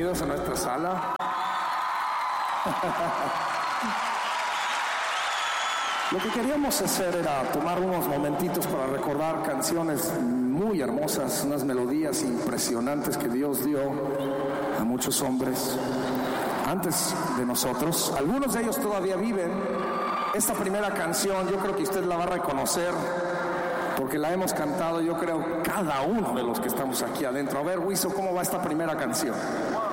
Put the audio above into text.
bienvenidos a nuestra sala. Lo que queríamos hacer era tomar unos momentitos para recordar canciones muy hermosas, unas melodías impresionantes que Dios dio a muchos hombres antes de nosotros. Algunos de ellos todavía viven. Esta primera canción yo creo que usted la va a reconocer porque la hemos cantado, yo creo, cada uno de los que estamos aquí adentro. A ver, Wiso, ¿cómo va esta primera canción?